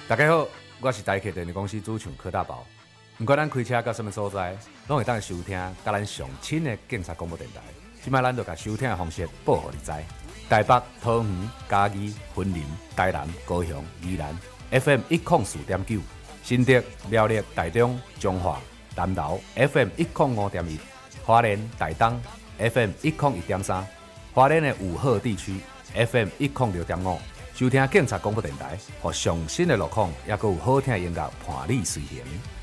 大家好，我是台客电力公司主唱柯大宝。不管咱开车到什么所在，拢会当收听甲咱上亲的警察广播电台。即摆咱就甲收听的方式报互你知。台北、桃园、嘉义、云林、台南、高雄、宜兰 FM 104.9，新竹、苗栗、台中、彰化、南投 FM 105.1，花莲、台东 FM 101.3，花莲的五鹤地区 FM 106.5。收听警察广播电台，和上新的路况，也有好听的音乐伴你随行。